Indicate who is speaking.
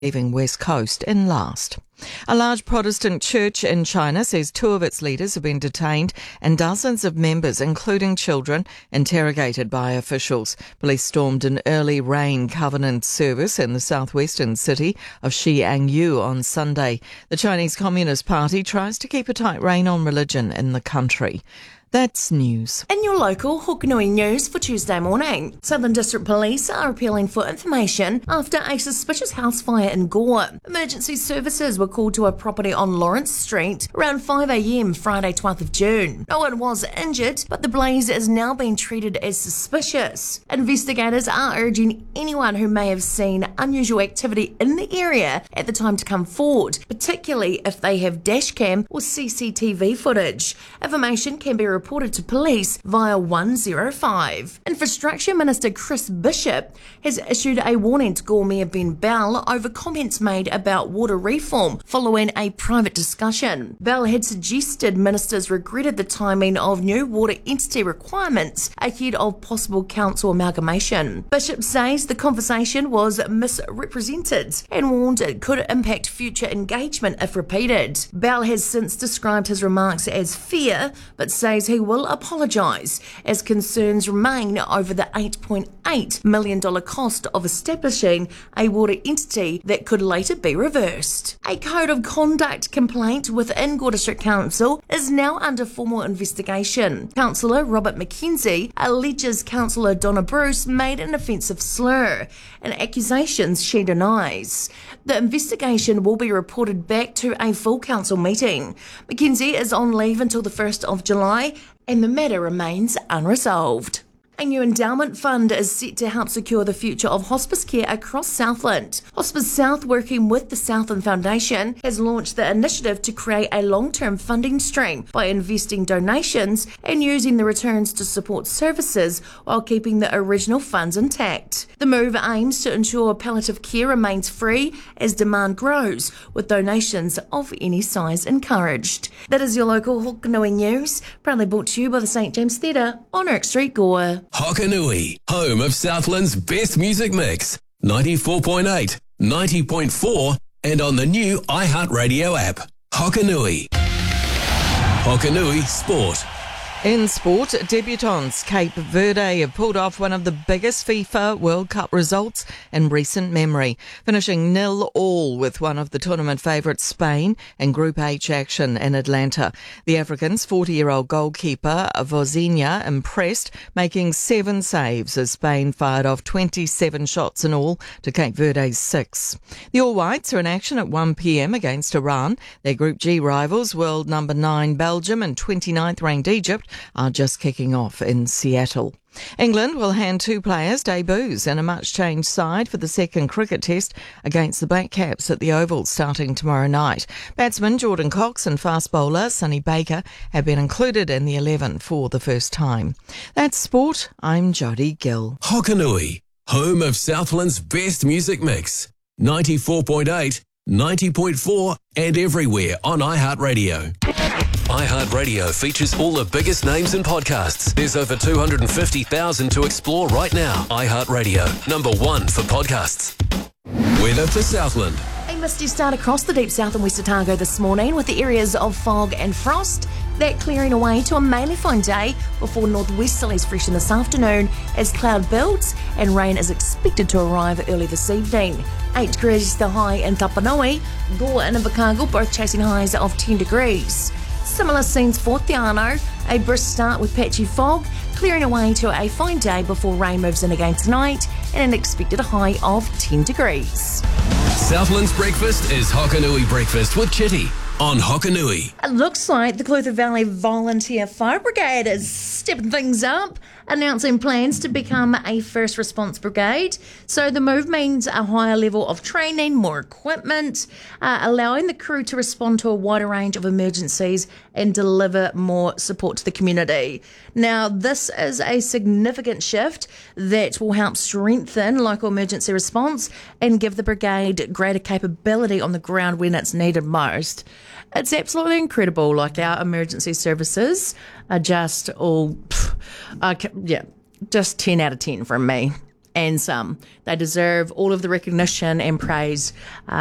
Speaker 1: leaving West Coast in last. A large Protestant church in China says 2 of its leaders have been detained and dozens of members, including children, interrogated by officials. Police stormed an early rain covenant service in the southwestern city of Xiangyu on Sunday. The Chinese Communist Party tries to keep a tight rein on religion in the country. That's news.
Speaker 2: In your local Hokanui news for Tuesday morning, Southern District Police are appealing for information after a suspicious house fire in Gore. Emergency services were called to a property on Lawrence Street around 5 a.m. Friday 12th of June. No one was injured, but the blaze is now being treated as suspicious. Investigators are urging anyone who may have seen unusual activity in the area at the time to come forward, particularly if they have dashcam or CCTV footage. Information can be reported to police via 105. Infrastructure Minister Chris Bishop has issued a warning to Gore Mayor Ben Bell over comments made about water reform following a private discussion. Bell had suggested ministers regretted the timing of new water entity requirements ahead of possible council amalgamation. Bishop says the conversation was misrepresented and warned it could impact future engagement if repeated. Bell has since described his remarks as fair, but says he will apologise as concerns remain over the $8.8 million cost of establishing a water entity that could later be reversed. A code of conduct complaint within Gore District Council is now under formal investigation. Councillor Robert McKenzie alleges Councillor Donna Bruce made an offensive slur, and accusations she denies. The investigation will be reported back to a full council meeting. McKenzie is on leave until the 1st of July, and the matter remains unresolved. A new endowment fund is set to help secure the future of hospice care across Southland. Hospice South, working with the Southland Foundation, has launched the initiative to create a long-term funding stream by investing donations and using the returns to support services while keeping the original funds intact. The move aims to ensure palliative care remains free as demand grows, with donations of any size encouraged. That is your local Hokanui news, proudly brought to you by the St James Theatre on Oak Street, Gore.
Speaker 3: Hokanui, home of Southland's best music mix. 94.8, 90.4 and on the new iHeartRadio app. Hokanui. Hokanui Sport.
Speaker 1: In sport, debutants Cape Verde have pulled off one of the biggest FIFA World Cup results in recent memory, finishing 0-0 with one of the tournament favourites Spain in Group H action in Atlanta. The Africans' 40-year-old goalkeeper Vozinha impressed, making 7 saves as Spain fired off 27 shots in all to Cape Verde's 6. The All Whites are in action at 1 p.m. against Iran. Their Group G rivals, world number 9 Belgium and 29th ranked Egypt, are just kicking off in Seattle. England will hand 2 players debuts in a much-changed side for the second cricket test against the Black Caps at the Oval starting tomorrow night. Batsman Jordan Cox and fast bowler Sonny Baker have been included in the 11 for the first time. That's sport. I'm Jodie Gill.
Speaker 3: Hokanui, home of Southland's best music mix. 94.8, 90.4 and everywhere on iHeartRadio. iHeartRadio features all the biggest names in podcasts. There's over 250,000 to explore right now. iHeartRadio, number 1 for podcasts. Weather for Southland.
Speaker 2: A misty start across the deep south and west Otago this morning, with the areas of fog and frost. That clearing away to a mainly fine day before northwesterlies freshen this afternoon as cloud builds and rain is expected to arrive early this evening. 8 degrees the high in Tapanui, Gore and Invercargill both chasing highs of 10 degrees. Similar scenes for Te Anau, a brisk start with patchy fog, clearing away to a fine day before rain moves in again tonight and an expected high of 10 degrees.
Speaker 3: Southland's breakfast is Hokanui Breakfast with Chitty on Hokanui.
Speaker 2: It looks like the Clutha Valley Volunteer Fire Brigade is stepping things up, announcing plans to become a first response brigade. So the move means a higher level of training, more equipment, allowing the crew to respond to a wider range of emergencies and deliver more support to the community. Now, this is a significant shift that will help strengthen local emergency response and give the brigade greater capability on the ground when it's needed most. It's absolutely incredible. Like, our emergency services are just all, just 10 out of 10 from me. and some. They deserve all of the recognition and praise